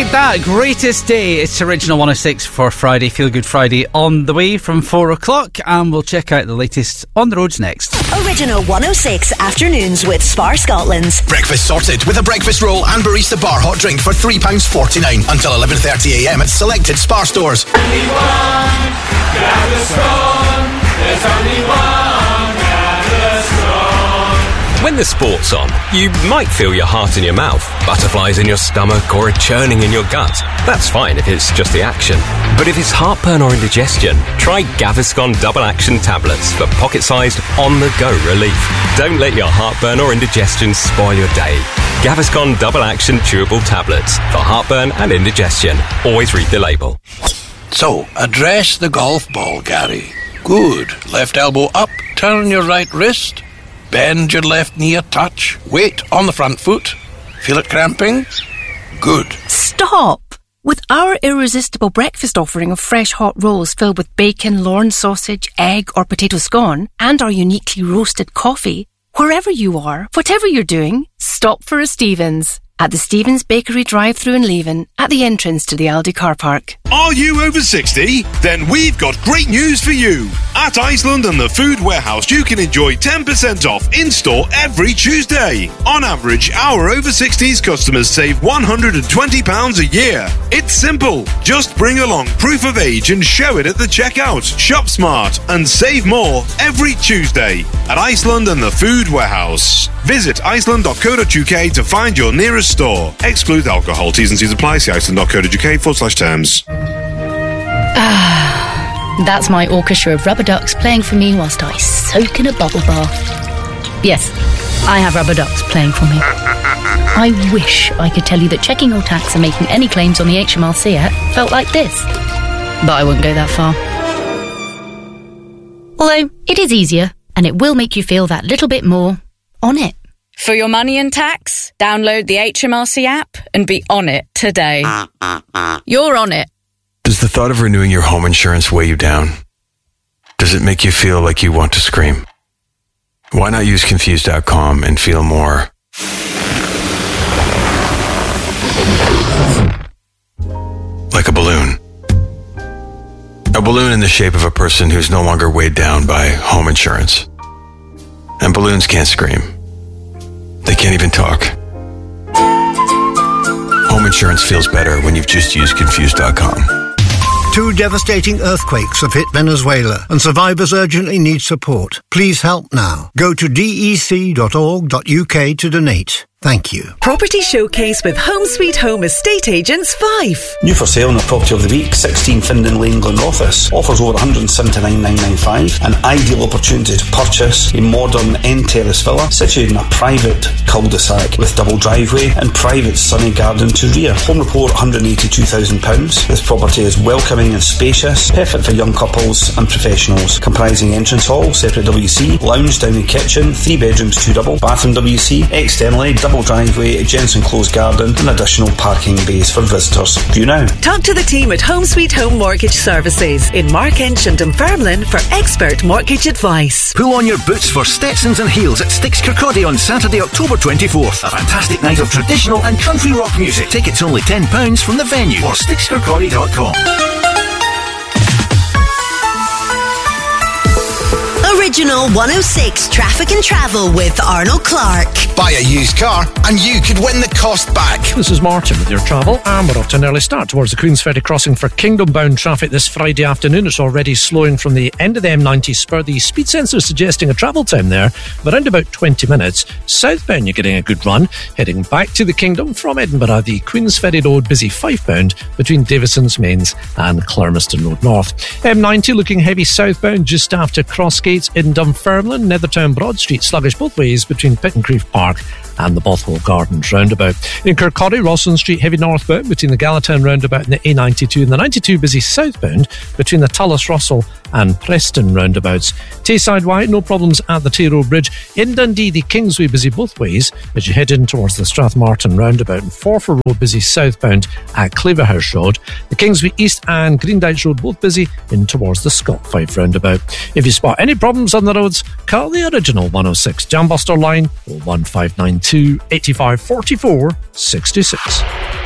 like that. Greatest Day. It's Original 106 for Friday. Feel Good Friday on the way from 4 o'clock, and we'll check out the latest on the roads next. Original 106 afternoons with Spar Scotland's. Breakfast sorted with a breakfast roll and barista bar hot drink for £3.49 until 11:30am at selected Spar stores. Only one Gaviscon. There's only one Gaviscon. When the sport's on, you might feel your heart in your mouth, butterflies in your stomach, or a churning in your gut. That's fine if it's just the action. But if it's heartburn or indigestion, try Gaviscon Double Action Tablets for pocket-sized, on-the-go relief. Don't let your heartburn or indigestion spoil your day. Gaviscon Double Action Chewable Tablets for heartburn and indigestion. Always read the label. So, address the golf ball, Gary. Good. Left elbow up, turn your right wrist. Bend your left knee a touch. Weight on the front foot. Feel it cramping? Good. Stop! With our irresistible breakfast offering of fresh hot rolls filled with bacon, Lorne sausage, egg or potato scone, and our uniquely roasted coffee, wherever you are, whatever you're doing, stop for a Stevens. At the Stevens Bakery drive-thru in Leven, at the entrance to the Aldi car park. Are you over 60? Then we've got great news for you. At Iceland and the Food Warehouse, you can enjoy 10% off in-store every Tuesday. On average, our over 60s customers save £120 a year. It's simple. Just bring along proof of age and show it at the checkout. Shop smart and save more every Tuesday at Iceland and the Food Warehouse. Visit iceland.co.uk to find your nearest store. Exclude alcohol. T's and C's apply. See iceland.co.uk/terms. That's my orchestra of rubber ducks playing for me whilst I soak in a bubble bath. Yes, I have rubber ducks playing for me. I wish I could tell you that checking your tax and making any claims on the HMRC app felt like this, but I won't go that far. Although, it is easier, and it will make you feel that little bit more on it. For your money and tax, download the HMRC app and be on it today. You're on it. Does the thought of renewing your home insurance weigh you down? Does it make you feel like you want to scream? Why not use Confused.com and feel more like a balloon? A balloon in the shape of a person who's no longer weighed down by home insurance. And balloons can't scream. They can't even talk. Home insurance feels better when you've just used Confused.com. 2 devastating earthquakes have hit Venezuela and survivors urgently need support. Please help now. Go to dec.org.uk to donate. Thank you. Property Showcase with Home Sweet Home Estate Agents Fife. New for sale in the property of the week, 16 Findon Lane, Glenrothes. Offers over $179,995. An ideal opportunity to purchase a modern end terrace villa situated in a private cul-de-sac with double driveway and private sunny garden to rear. Home report £182,000. This property is welcoming and spacious, perfect for young couples and professionals. Comprising entrance hall, separate WC, lounge, dining kitchen, 3 bedrooms, 2 double, bathroom WC, externally, double driveway, gents enclosed garden and additional parking bays for visitors. View now. Talk to the team at Home Sweet Home Mortgage Services in Markench and Dunfermline for expert mortgage advice. Pull on your boots for Stetsons and Heels at Sticks Kirkcaldy on Saturday, October 24th. A fantastic night of traditional and country rock music. Tickets only £10 from the venue or stickskirkcaldy.com. Original 106 Traffic and Travel with Arnold Clark. Buy a used car and you could win the cost back. This is Martin with your travel, and we're off to an early start towards the Queen's Ferry crossing for Kingdom-bound traffic this Friday afternoon. It's already slowing from the end of the M90 spur. The speed sensor is suggesting a travel time there of around about 20 minutes. Southbound, you're getting a good run. Heading back to the Kingdom from Edinburgh, the Queen's Ferry Road busy 5-bound between Davison's Mains and Clermiston Road North. M90 looking heavy southbound just after Crossgates in Dunfermline. Nethertown Broad Street sluggish both ways between Pittencrieff Park and the Bothwell Gardens roundabout. In Kirkcaldy, Rosslyn Street heavy northbound between the Gallatin roundabout and the A92, and the 92 busy southbound between the Tullis Russell and Preston roundabouts. Tayside wide, no problems at the Tay Road Bridge. In Dundee, the Kingsway busy both ways as you head in towards the Strathmartin roundabout, and Forfar Road busy southbound at Claverhouse Road. The Kingsway East and Greendyche Road both busy in towards the Scott Fife roundabout. If you spot any problems on the roads, call the original 106 Jambuster line 01592 85 44 66.